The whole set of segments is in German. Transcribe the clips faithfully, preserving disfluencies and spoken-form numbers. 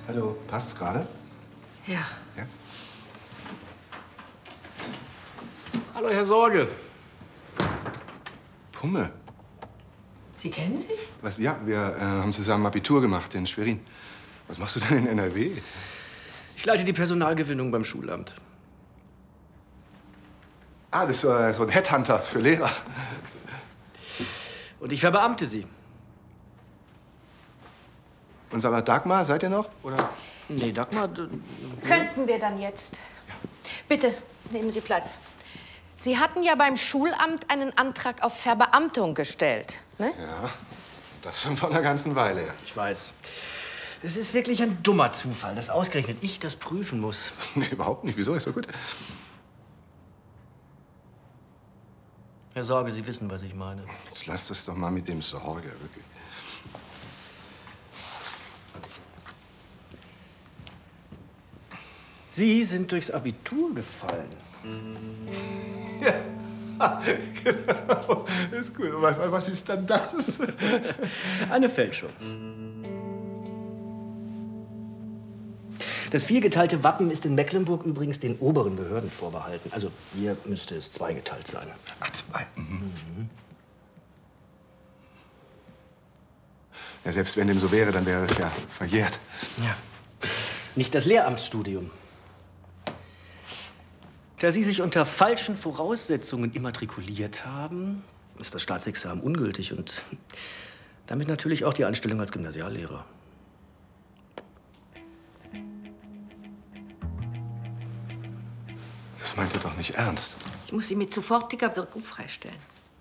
Hallo, passt es gerade? Ja. Ja. Hallo, Herr Sorge. Pumme. Sie kennen sich? Was? Ja, wir äh, haben zusammen Abitur gemacht in Schwerin. Was machst du denn in N R W? Ich leite die Personalgewinnung beim Schulamt. Ah, das ist äh, so ein Headhunter für Lehrer. Und ich verbeamte Sie. Und sag mal, Dagmar, seid ihr noch? Oder? Nee, Dagmar... Könnten wir dann jetzt? Bitte, nehmen Sie Platz. Sie hatten ja beim Schulamt einen Antrag auf Verbeamtung gestellt, ne? Ja, das schon vor einer ganzen Weile. Ich weiß. Es ist wirklich ein dummer Zufall, dass ausgerechnet ich das prüfen muss. Nee, überhaupt nicht. Wieso? Ist doch gut. Herr Sorge, Sie wissen, was ich meine. Jetzt lasst es doch mal mit dem Sorge, wirklich. Sie sind durchs Abitur gefallen. Ja, genau. Ist gut. Aber was ist dann das? Eine Fälschung. Das viergeteilte Wappen ist in Mecklenburg übrigens den oberen Behörden vorbehalten. Also hier müsste es zweigeteilt sein. Ach, zwei. Mhm. Ja, selbst wenn dem so wäre, dann wäre es ja verjährt. Ja. Nicht das Lehramtsstudium. Da Sie sich unter falschen Voraussetzungen immatrikuliert haben, ist das Staatsexamen ungültig und damit natürlich auch die Anstellung als Gymnasiallehrer. Das meint ihr doch nicht ernst. Ich muss Sie mit sofortiger Wirkung freistellen.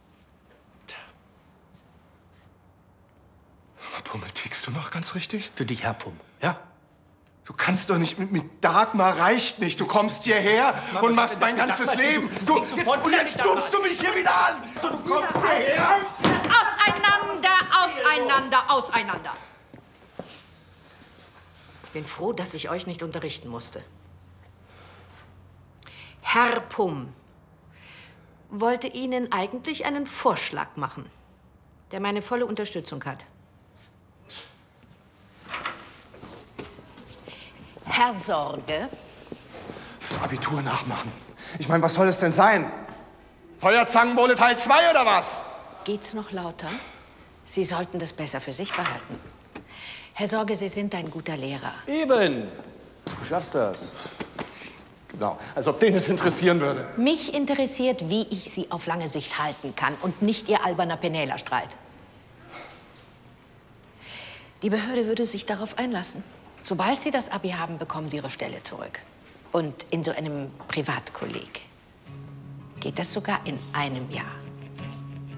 Aber Pummel, tickst du noch ganz richtig? Für dich, Herr Pumm, ja? Du kannst doch nicht mit, mit Dagmar, reicht nicht. Du kommst hierher Mann, und was machst ist mein denn mit ganzes Dagmar? Leben. Du Du, fängst jetzt, sofort und wieder jetzt mit dummst du mich hier wieder an. Du kommst hierher. Auseinander, auseinander, auseinander. Ich bin froh, dass ich euch nicht unterrichten musste. Herr Pumm wollte Ihnen eigentlich einen Vorschlag machen, der meine volle Unterstützung hat. Herr Sorge. Das Abitur nachmachen. Ich meine, was soll es denn sein? Feuerzangenbowle Teil zwei oder was? Geht's noch lauter? Sie sollten das besser für sich behalten. Herr Sorge, Sie sind ein guter Lehrer. Eben. Du schaffst das. Genau, als ob den es interessieren würde. Mich interessiert, wie ich Sie auf lange Sicht halten kann und nicht Ihr alberner Penela-Streit. Die Behörde würde sich darauf einlassen. Sobald Sie das Abi haben, bekommen Sie Ihre Stelle zurück. Und in so einem Privatkolleg geht das sogar in einem Jahr.